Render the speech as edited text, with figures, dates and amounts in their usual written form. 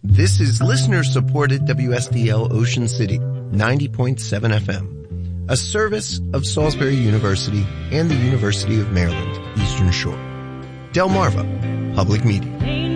This is listener-supported WSDL Ocean City, 90.7 FM, a service of Salisbury University and the University of Maryland, Eastern Shore. Delmarva Public Media.